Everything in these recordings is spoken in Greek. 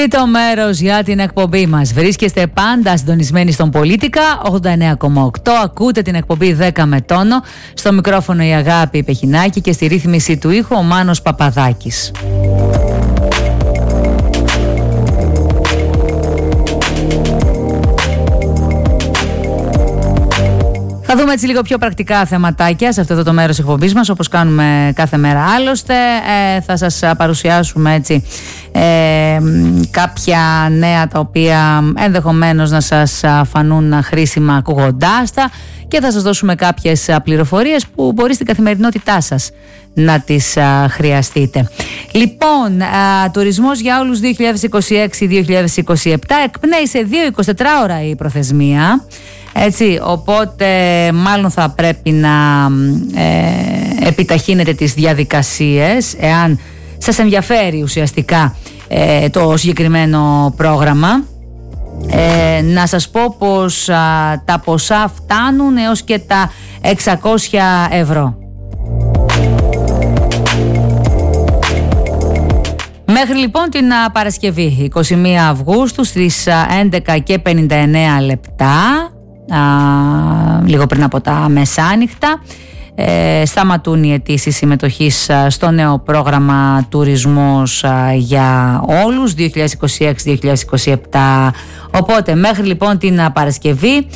Τρίτο μέρος για την εκπομπή μας. Βρίσκεστε πάντα συντονισμένοι στον Πολίτικα 89,8. Ακούτε την εκπομπή 10 με τόνο. Στο μικρόφωνο η Αγάπη Πεχινάκη και στη ρύθμιση του ήχου ο Μάνος Παπαδάκης. Θα δούμε έτσι λίγο πιο πρακτικά θεματάκια σε αυτό εδώ το μέρος εκπομπής μας, όπως κάνουμε κάθε μέρα άλλωστε. Θα σας παρουσιάσουμε έτσι κάποια νέα τα οποία ενδεχομένως να σας φανούν χρήσιμα ακούγοντάς τα και θα σας δώσουμε κάποιες πληροφορίες που μπορεί στην καθημερινότητά σας να τις χρειαστείτε. Λοιπόν, τουρισμός για όλους 2026-2027 εκπνέει σε 2-24 ώρα η προθεσμία. Έτσι, οπότε μάλλον θα πρέπει να επιταχύνετε τις διαδικασίες εάν σας ενδιαφέρει ουσιαστικά το συγκεκριμένο πρόγραμμα. Να σας πω πως τα ποσά φτάνουν έως και τα 600 ευρώ. Μέχρι λοιπόν την Παρασκευή 21 Αυγούστου στις 11:59 λεπτά, λίγο πριν από τα μεσάνυχτα, σταματούν οι αιτήσεις συμμετοχής στο νέο πρόγραμμα τουρισμός για όλους 2026-2027. Οπότε μέχρι λοιπόν την Παρασκευή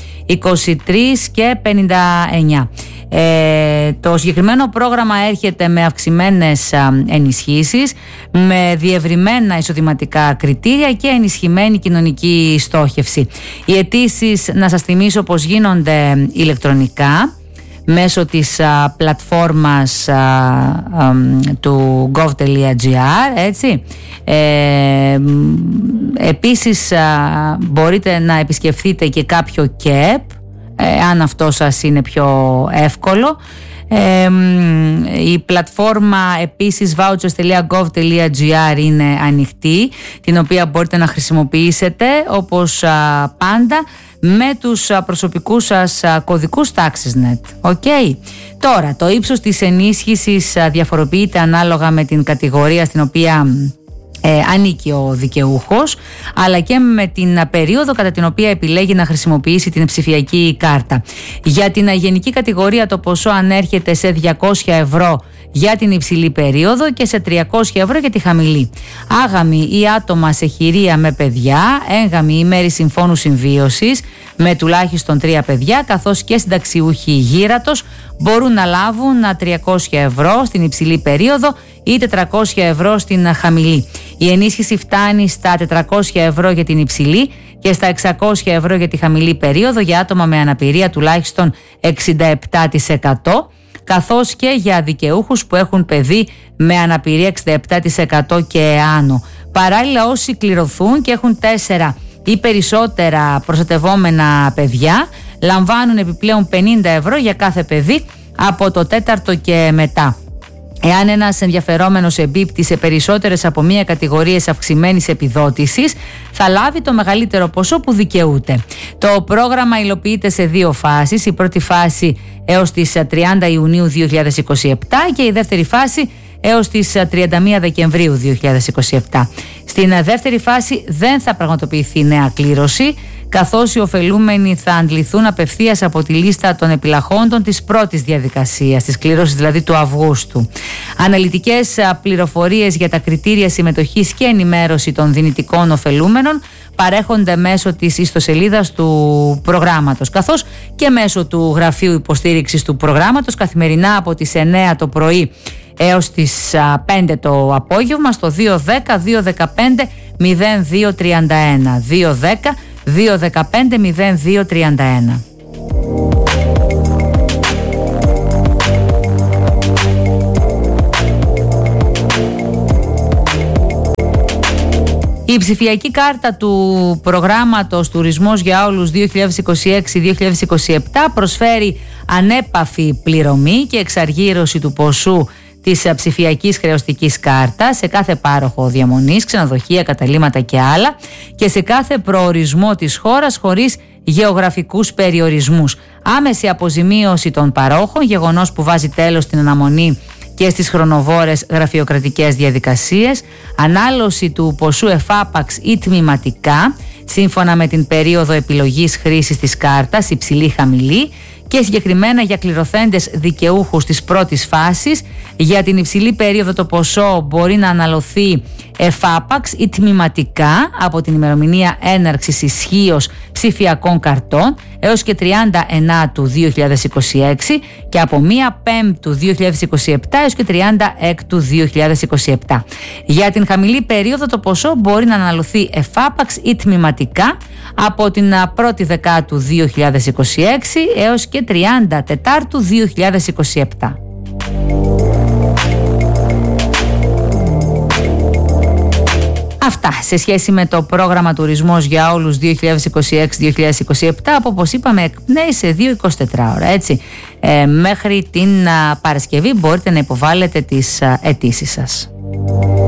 23:59. Το συγκεκριμένο πρόγραμμα έρχεται με αυξημένες ενισχύσεις, με διευρυμένα εισοδηματικά κριτήρια και ενισχυμένη κοινωνική στόχευση. Οι αιτήσεις, να σας θυμίσω πως γίνονται ηλεκτρονικά μέσω της πλατφόρμας του gov.gr, έτσι. Επίσης μπορείτε να επισκεφθείτε και κάποιο ΚΕΠ αν αυτό σας είναι πιο εύκολο. Η πλατφόρμα επίσης vouchers.gov.gr είναι ανοιχτή, την οποία μπορείτε να χρησιμοποιήσετε όπως πάντα με τους προσωπικούς σας κωδικούς TaxisNet. Okay. Τώρα, το ύψος της ενίσχυσης διαφοροποιείται ανάλογα με την κατηγορία στην οποία ανήκει ο δικαιούχος, αλλά και με την περίοδο κατά την οποία επιλέγει να χρησιμοποιήσει την ψηφιακή κάρτα. Για την γενική κατηγορία το ποσό ανέρχεται σε 200 ευρώ για την υψηλή περίοδο και σε 300 ευρώ για τη χαμηλή. Άγαμοι ή άτομα σε χειρία με παιδιά, έγγαμοι ή μέρη συμφώνου συμβίωσης με τουλάχιστον 3 παιδιά, καθώς και συνταξιούχοι γύρατος μπορούν να λάβουν 300 ευρώ στην υψηλή περίοδο ή 400 ευρώ στην χαμηλή. Η ενίσχυση φτάνει στα 400 ευρώ για την υψηλή και στα 600 ευρώ για τη χαμηλή περίοδο για άτομα με αναπηρία τουλάχιστον 67%, καθώς και για δικαιούχους που έχουν παιδί με αναπηρία 67% και άνω. Παράλληλα, όσοι κληρωθούν και έχουν 4 ή περισσότερα προστατευόμενα παιδιά λαμβάνουν επιπλέον 50 ευρώ για κάθε παιδί από το 4ο και μετά. Εάν ένας ενδιαφερόμενος εμπίπτει σε περισσότερες από μία κατηγορίες αυξημένης επιδότησης, θα λάβει το μεγαλύτερο ποσό που δικαιούται. Το πρόγραμμα υλοποιείται σε 2 φάσεις. Η πρώτη φάση έως τις 30 Ιουνίου 2027 και η δεύτερη φάση έως τις 31 Δεκεμβρίου 2027. Στην δεύτερη φάση δεν θα πραγματοποιηθεί νέα κλήρωση, καθώς οι ωφελούμενοι θα αντληθούν απευθείας από τη λίστα των επιλαχόντων της πρώτης διαδικασίας, της κλήρωσης δηλαδή του Αυγούστου. Αναλυτικές πληροφορίες για τα κριτήρια συμμετοχής και ενημέρωση των δυνητικών ωφελούμενων παρέχονται μέσω της ιστοσελίδας του προγράμματος, καθώς και μέσω του γραφείου υποστήριξης του προγράμματος καθημερινά από τις 9 το πρωί έως τις 5 το απόγευμα στο 210-215-0231. 210-215-0231. Η ψηφιακή κάρτα του προγράμματος Τουρισμός για όλους 2026-2027 προσφέρει ανέπαφη πληρωμή και εξαργύρωση του ποσού της ψηφιακής χρεωστικής κάρτας σε κάθε πάροχο διαμονής, ξενοδοχεία, καταλύματα και άλλα και σε κάθε προορισμό της χώρας χωρίς γεωγραφικούς περιορισμούς. Άμεση αποζημίωση των παρόχων, γεγονός που βάζει τέλος στην αναμονή και στις χρονοβόρες γραφειοκρατικές διαδικασίες, ανάλωση του ποσού εφάπαξ ή τμηματικά, σύμφωνα με την περίοδο επιλογής χρήσης της κάρτας, υψηλή-χαμηλή, και συγκεκριμένα για κληρωθέντες δικαιούχους της πρώτης φάσης. Για την υψηλή περίοδο το ποσό μπορεί να αναλωθεί εφάπαξ ή τμηματικά από την ημερομηνία έναρξης ισχύως ψηφιακών καρτών έως και 30 του 2026 και από 1 Πέμπτου 2027 έως και 36 του 2027. Για την χαμηλή περίοδο το ποσό μπορεί να αναλωθεί εφάπαξ ή τμηματικά από την 1η Δεκάτου 2026 έως και 34 του 2027. Αυτά σε σχέση με το πρόγραμμα τουρισμός για όλους 2026-2027 που, όπως είπαμε, εκπνέει σε 2-24 ώρα, έτσι. Μέχρι την Παρασκευή μπορείτε να υποβάλλετε τις αιτήσεις σας.